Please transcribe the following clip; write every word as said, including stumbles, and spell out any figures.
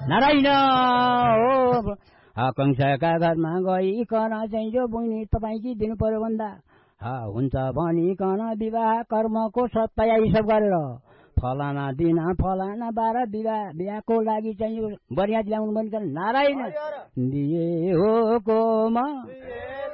नारायण हो कंसका घरमा गइकन चाहिँ जो बहिनी तपाईँकी दिनु पर्यो भन्दा हुन्छ भनिकन विवाह कर्मको तयारी सब गरेर फलाना दिन फलाना बाह्र विवाह बिहाको लागि चाहिँ बरियात ल्याउनु भनिकन नारायण दिए हो कोमा